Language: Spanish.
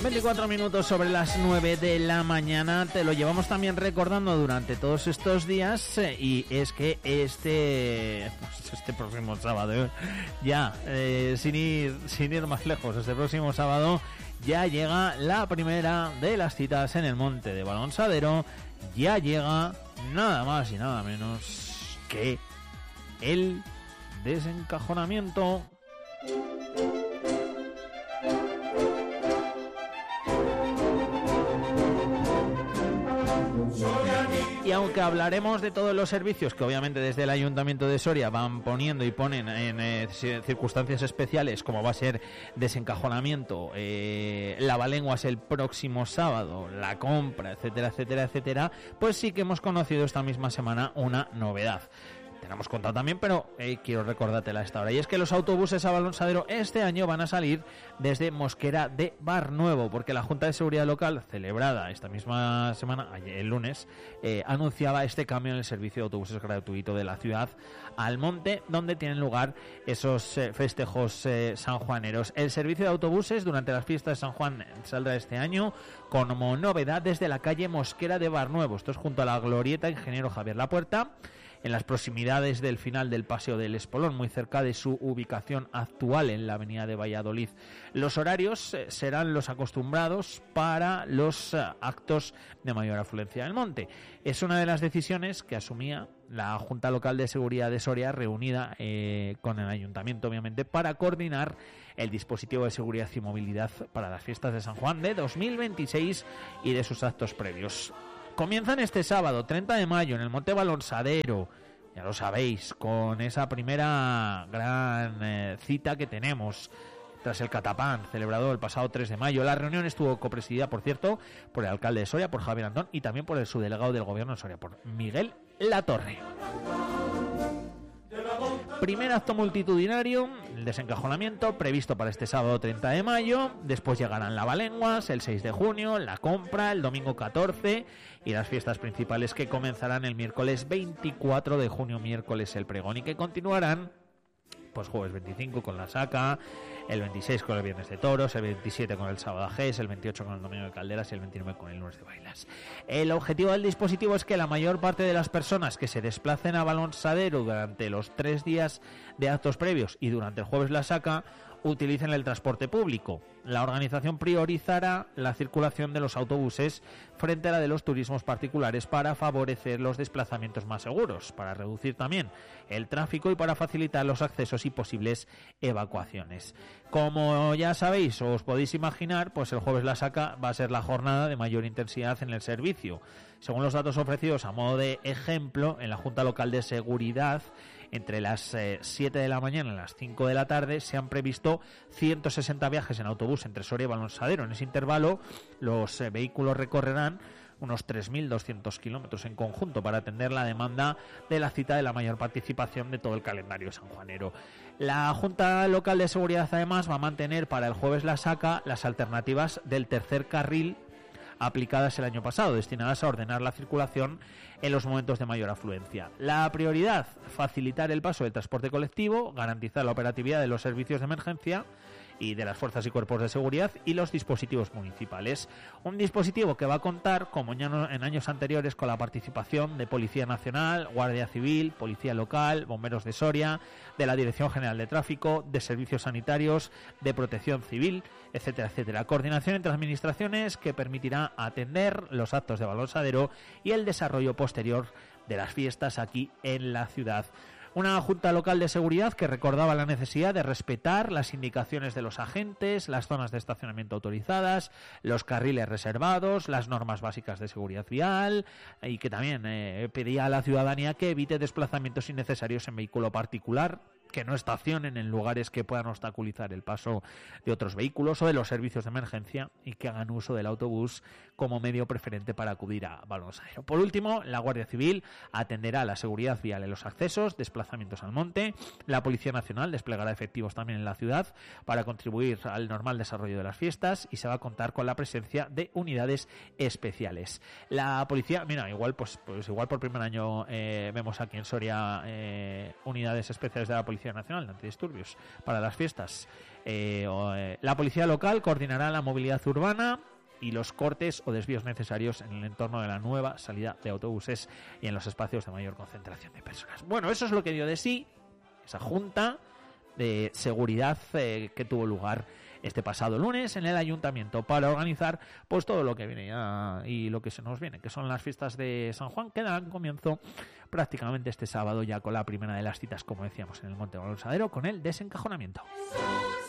24 minutos sobre las 9 de la mañana. Te lo llevamos también recordando durante todos estos días, y es que este próximo sábado, sin ir más lejos, este próximo sábado ya llega la primera de las citas en el Monte de Balonsadero. Ya llega nada más y nada menos que el desencajonamiento. Y aunque hablaremos de todos los servicios que obviamente desde el Ayuntamiento de Soria van poniendo y ponen en circunstancias especiales, como va a ser desencajonamiento, lavalenguas el próximo sábado, la compra, etcétera, etcétera, etcétera, pues sí que hemos conocido esta misma semana una novedad. Tenemos contado también, pero quiero recordártela a esta hora. Y es que los autobuses a Balonsadero este año van a salir desde Mosquera de Barnuevo, porque la Junta de Seguridad Local, celebrada esta misma semana, el lunes, anunciaba este cambio en el servicio de autobuses gratuito de la ciudad al monte, donde tienen lugar esos festejos sanjuaneros. El servicio de autobuses durante las fiestas de San Juan saldrá este año como novedad desde la calle Mosquera de Barnuevo. Esto es junto a la glorieta Ingeniero Javier Lapuerta, en las proximidades del final del Paseo del Espolón, muy cerca de su ubicación actual en la avenida de Valladolid. Los horarios serán los acostumbrados para los actos de mayor afluencia del monte. Es una de las decisiones que asumía la Junta Local de Seguridad de Soria, reunida con el Ayuntamiento, obviamente, para coordinar el dispositivo de seguridad y movilidad para las fiestas de San Juan de 2026 y de sus actos previos. Comienzan este sábado, 30 de mayo, en el Monte Balonsadero, ya lo sabéis, con esa primera gran cita que tenemos tras el Catapán, celebrado el pasado 3 de mayo. La reunión estuvo copresidida, por cierto, por el alcalde de Soria, por Javier Antón, y también por el subdelegado del gobierno de Soria, por Miguel Latorre. Primer acto multitudinario, el desencajonamiento, previsto para este sábado 30 de mayo. Después llegarán lavalenguas el 6 de junio, la compra el domingo 14 y las fiestas principales que comenzarán el miércoles 24 de junio, miércoles el pregón, y que continuarán pues jueves 25 con la saca, el 26 con el viernes de toros, el 27 con el sábado ajés, el 28 con el domingo de calderas y el 29 con el lunes de bailas. El objetivo del dispositivo es que la mayor parte de las personas que se desplacen a Balonsadero durante los 3 días de actos previos y durante el jueves la saca utilicen el transporte público. La organización priorizará la circulación de los autobuses frente a la de los turismos particulares para favorecer los desplazamientos más seguros, para reducir también el tráfico y para facilitar los accesos y posibles evacuaciones. Como ya sabéis o os podéis imaginar, pues el jueves la saca va a ser la jornada de mayor intensidad en el servicio. Según los datos ofrecidos a modo de ejemplo, en la Junta Local de Seguridad, entre las 7 de la mañana y las 5 de la tarde se han previsto 160 viajes en autobús entre Soria y Balonsadero. En ese intervalo los vehículos recorrerán unos 3.200 kilómetros en conjunto para atender la demanda de la cita de la mayor participación de todo el calendario sanjuanero. La Junta Local de Seguridad además va a mantener para el jueves la saca las alternativas del tercer carril aplicadas el año pasado, destinadas a ordenar la circulación en los momentos de mayor afluencia. La prioridad, facilitar el paso del transporte colectivo, garantizar la operatividad de los servicios de emergencia y de las fuerzas y cuerpos de seguridad y los dispositivos municipales. Un dispositivo que va a contar, como ya en años anteriores, con la participación de Policía Nacional, Guardia Civil, Policía Local, Bomberos de Soria, de la Dirección General de Tráfico, de Servicios Sanitarios, de Protección Civil, etcétera, etcétera. Coordinación entre administraciones que permitirá atender los actos de Balonsadero y el desarrollo posterior de las fiestas aquí en la ciudad. Una Junta Local de Seguridad que recordaba la necesidad de respetar las indicaciones de los agentes, las zonas de estacionamiento autorizadas, los carriles reservados, las normas básicas de seguridad vial, y que también pedía a la ciudadanía que evite desplazamientos innecesarios en vehículo particular, que no estacionen en lugares que puedan obstaculizar el paso de otros vehículos o de los servicios de emergencia, y que hagan uso del autobús como medio preferente para acudir a Balonsadero. Por último, la Guardia Civil atenderá la seguridad vial en los accesos, desplazamientos al monte. La Policía Nacional desplegará efectivos también en la ciudad para contribuir al normal desarrollo de las fiestas, y se va a contar con la presencia de unidades especiales. La policía, mira, igual por primer año vemos aquí en Soria unidades especiales de la Policía Policía Nacional de Antidisturbios para las fiestas. La policía local coordinará la movilidad urbana y los cortes o desvíos necesarios en el entorno de la nueva salida de autobuses y en los espacios de mayor concentración de personas. Bueno, eso es lo que dio de sí esa junta de seguridad que tuvo lugar este pasado lunes en el ayuntamiento para organizar pues todo lo que viene ya y lo que se nos viene, que son las fiestas de San Juan, que dan comienzo prácticamente este sábado ya con la primera de las citas, como decíamos, en el Monte Bolsadero, con el desencajonamiento.